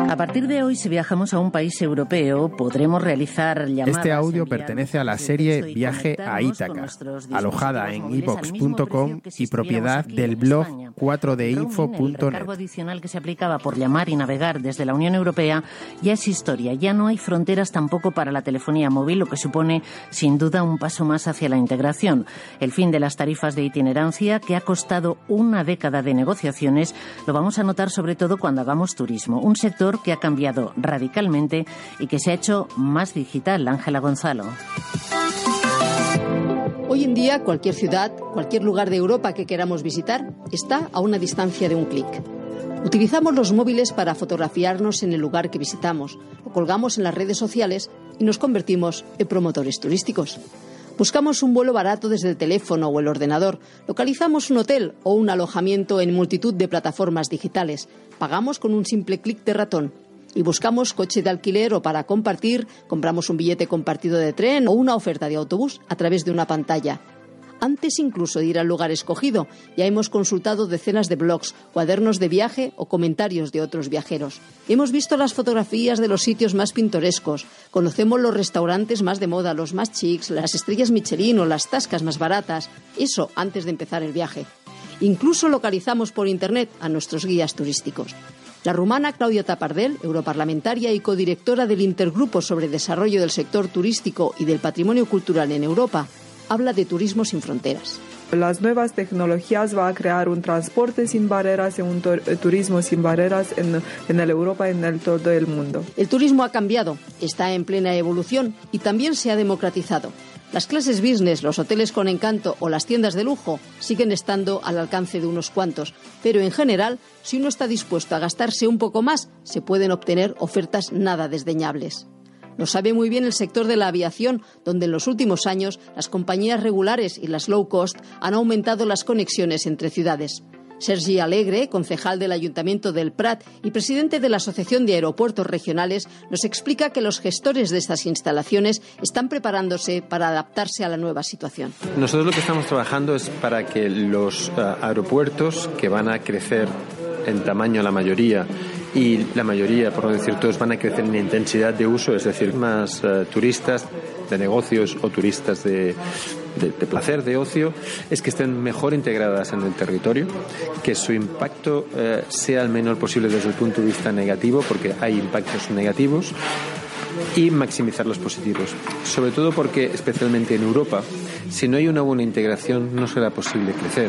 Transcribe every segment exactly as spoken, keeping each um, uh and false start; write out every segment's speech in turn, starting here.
A partir de hoy, si viajamos a un país europeo, podremos realizar llamadas. Este audio pertenece a la serie Viaje a Ítaca, alojada en iVox punto com y propiedad del blog cuatro d info punto net. El recargo adicional que se aplicaba por llamar y navegar desde la Unión Europea ya es historia. Ya no hay fronteras tampoco para la telefonía móvil, lo que supone, sin duda, un paso más hacia la integración. El fin de las tarifas de itinerancia, que ha costado una década de negociaciones, lo vamos a notar sobre todo cuando hagamos turismo. Un sector que ha cambiado radicalmente y que se ha hecho más digital. Ángela Gonzalo. Hoy en día, cualquier ciudad, cualquier lugar de Europa que queramos visitar, está a una distancia de un clic. Utilizamos los móviles para fotografiarnos en el lugar que visitamos, lo colgamos en las redes sociales y nos convertimos en promotores turísticos. Buscamos un vuelo barato desde el teléfono o el ordenador, localizamos un hotel o un alojamiento en multitud de plataformas digitales, pagamos con un simple clic de ratón y buscamos coche de alquiler o para compartir, compramos un billete compartido de tren o una oferta de autobús a través de una pantalla. Antes incluso de ir al lugar escogido, ya hemos consultado decenas de blogs, cuadernos de viaje o comentarios de otros viajeros. Hemos visto las fotografías de los sitios más pintorescos, conocemos los restaurantes más de moda, los más chics, las estrellas Michelin o las tascas más baratas. Eso antes de empezar el viaje. Incluso localizamos por internet a nuestros guías turísticos. La rumana Claudia Tapardell, europarlamentaria y codirectora del Intergrupo sobre Desarrollo del Sector Turístico y del Patrimonio Cultural en Europa, habla de turismo sin fronteras. Las nuevas tecnologías van a crear un transporte sin barreras y un turismo sin barreras en, en el Europa y en el, todo el mundo. El turismo ha cambiado, está en plena evolución y también se ha democratizado. Las clases business, los hoteles con encanto o las tiendas de lujo siguen estando al alcance de unos cuantos, pero en general, si uno está dispuesto a gastarse un poco más, se pueden obtener ofertas nada desdeñables. Lo sabe muy bien el sector de la aviación, donde en los últimos años las compañías regulares y las low cost han aumentado las conexiones entre ciudades. Sergi Alegre, concejal del Ayuntamiento del Prat y presidente de la Asociación de Aeropuertos Regionales, nos explica que los gestores de estas instalaciones están preparándose para adaptarse a la nueva situación. Nosotros lo que estamos trabajando es para que los uh, aeropuertos, que van a crecer en tamaño la mayoría, y la mayoría, por no decir todos, van a crecer en intensidad de uso, es decir, más uh, turistas de negocios o turistas de, de, de placer, de ocio, es que estén mejor integradas en el territorio, que su impacto uh, sea el menor posible desde el punto de vista negativo, porque hay impactos negativos, y maximizar los positivos. Sobre todo porque, especialmente en Europa, si no hay una buena integración, no será posible crecer.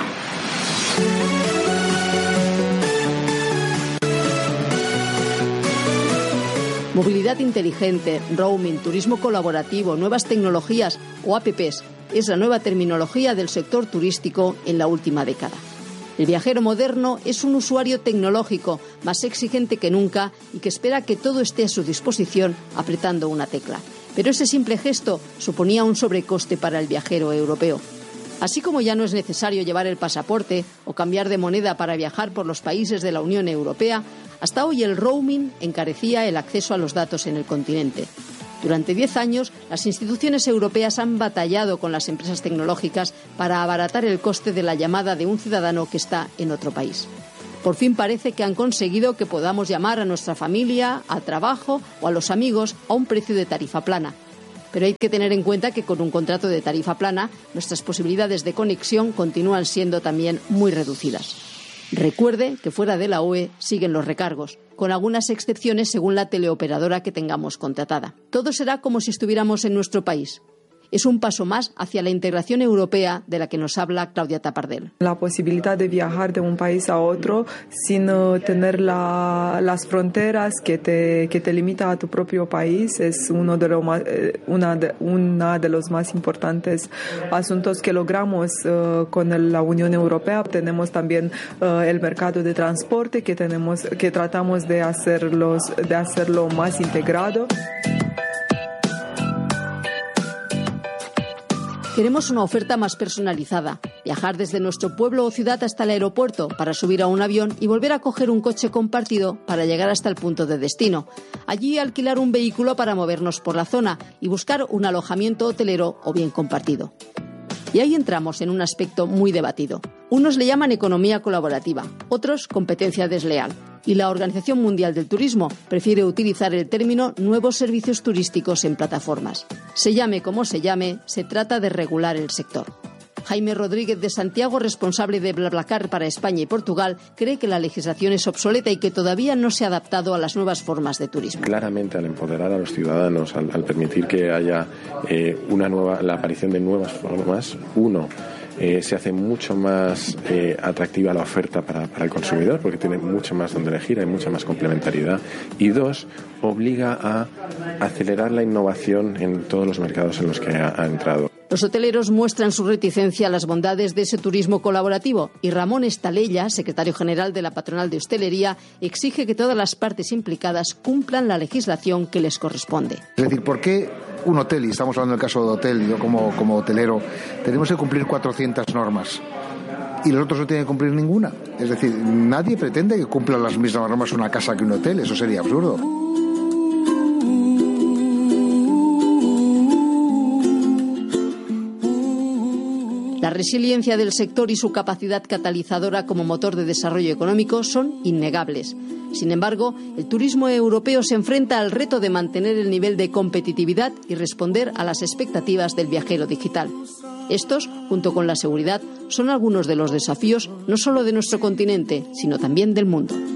Movilidad inteligente, roaming, turismo colaborativo, nuevas tecnologías o apps es la nueva terminología del sector turístico en la última década. El viajero moderno es un usuario tecnológico más exigente que nunca y que espera que todo esté a su disposición apretando una tecla. Pero ese simple gesto suponía un sobrecoste para el viajero europeo. Así como ya no es necesario llevar el pasaporte o cambiar de moneda para viajar por los países de la Unión Europea, hasta hoy el roaming encarecía el acceso a los datos en el continente. Durante diez años, las instituciones europeas han batallado con las empresas tecnológicas para abaratar el coste de la llamada de un ciudadano que está en otro país. Por fin parece que han conseguido que podamos llamar a nuestra familia, al trabajo o a los amigos a un precio de tarifa plana. Pero hay que tener en cuenta que con un contrato de tarifa plana, nuestras posibilidades de conexión continúan siendo también muy reducidas. Recuerde que fuera de la U E siguen los recargos, con algunas excepciones según la teleoperadora que tengamos contratada. Todo será como si estuviéramos en nuestro país. Es un paso más hacia la integración europea de la que nos habla Claudia Tapardell. La posibilidad de viajar de un país a otro sin tener la, las fronteras que te, que te limita a tu propio país es uno de, lo más, una, de, una de los más importantes asuntos que logramos uh, con la Unión Europea. Tenemos también uh, el mercado de transporte que, tenemos, que tratamos de, hacerlos, de hacerlo más integrado. Queremos una oferta más personalizada, viajar desde nuestro pueblo o ciudad hasta el aeropuerto para subir a un avión y volver a coger un coche compartido para llegar hasta el punto de destino. Allí alquilar un vehículo para movernos por la zona y buscar un alojamiento hotelero o bien compartido. Y ahí entramos en un aspecto muy debatido. Unos le llaman economía colaborativa, otros competencia desleal. Y la Organización Mundial del Turismo prefiere utilizar el término nuevos servicios turísticos en plataformas. Se llame como se llame, se trata de regular el sector. Jaime Rodríguez de Santiago, responsable de BlaBlaCar para España y Portugal, cree que la legislación es obsoleta y que todavía no se ha adaptado a las nuevas formas de turismo. Claramente, al empoderar a los ciudadanos, al, al permitir que haya eh, una nueva, la aparición de nuevas formas, uno, Eh, se hace mucho más eh, atractiva la oferta para, para el consumidor porque tiene mucho más donde elegir, hay mucha más complementariedad, y dos, obliga a acelerar la innovación en todos los mercados en los que ha, ha entrado. Los hoteleros muestran su reticencia a las bondades de ese turismo colaborativo y Ramón Estalella, secretario general de la Patronal de Hostelería, exige que todas las partes implicadas cumplan la legislación que les corresponde. Es decir, ¿por qué un hotel, y estamos hablando del caso de hotel, yo como, como hotelero, tenemos que cumplir cuatrocientas normas y los otros no tienen que cumplir ninguna? Es decir, nadie pretende que cumplan las mismas normas una casa que un hotel, eso sería absurdo. La resiliencia del sector y su capacidad catalizadora como motor de desarrollo económico son innegables. Sin embargo, el turismo europeo se enfrenta al reto de mantener el nivel de competitividad y responder a las expectativas del viajero digital. Estos, junto con la seguridad, son algunos de los desafíos no solo de nuestro continente, sino también del mundo.